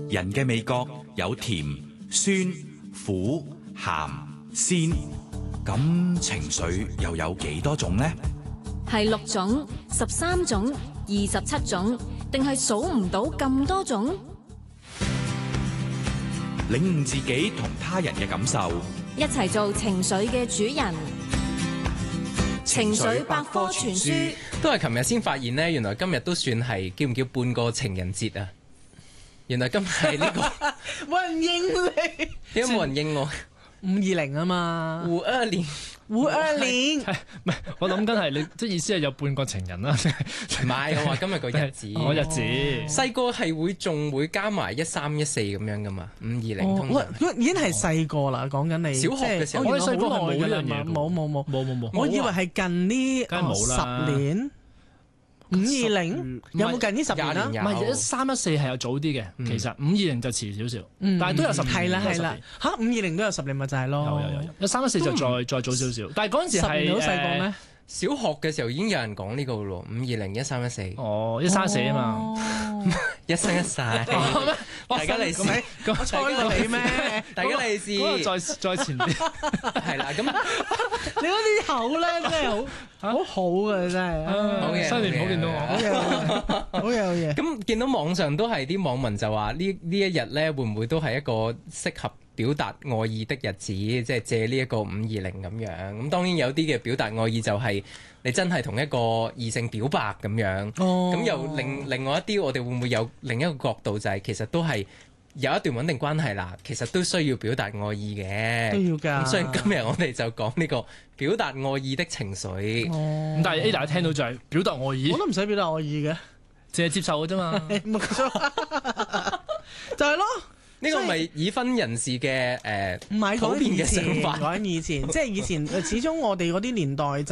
人嘅味覺有甜、酸、苦、鹹、鮮，咁情緒又有幾多種呢？ 係6種、13種、27種，定係數唔到咁多種？ 領悟自己同他人嘅感受， 一齊做情緒嘅主人。情緒百科全書都係琴日先發現呢，原來今日都算係叫唔叫半個情人節啊？原來今日係呢個冇人應你， 點解冇人應我 520啊嘛 ？520， 唔係我諗緊係你，即係意思係有半個情人啦。 唔係，我話今日個日子， 我日子細個係仲會加埋13、14咁樣噶嘛？520通常已經係細個啦，講緊你小學嘅時候， 我哋細個係好耐㗎啦冇呢樣嘢， 冇。我我以為係近呢梗係冇啦 10年。520有冇近呢10年啊？ 廿唔係13、14係有早啲嘅，其實520就遲少少，但係都有10年。 係啦，嚇520都有10年咪就係咯。 有13、14就再早少少，但係嗰陣時係 10年好細個咩？ 小學嘅時候已經有人講呢個咯，520、13、14。 哦，134啊嘛， 一生一世。大家利是， 我猜過你咩？ 大家利是。 嗰個再前啲。 係啦，咁你嗰啲口咧真係好好嘅，真係。 好嘅， 新年唔好見到我。 好嘢。 咁見到網上都係啲網民就話呢一日咧，會唔會都係一個適合表達愛意的日子？即係借呢一個520咁樣。咁當然有啲嘅表達愛意就係你真係同一個異性表白咁樣。咁又另外一啲，我哋會唔會有另一個角度，就係其實都係有一段穩定關係啦，其實都需要表達愛意嘅。 都要㗎。 咁所以今日我哋就講呢個表達愛意的情緒。 咁但係 Ada 聽到就係表達愛意， 我都唔使表達愛意嘅， 淨係接受嘅啫嘛。 冇錯，就係咯。 呢個咪已婚人士嘅唔係普遍嘅想法。 講以前，即係以前，始終我哋嗰啲年代。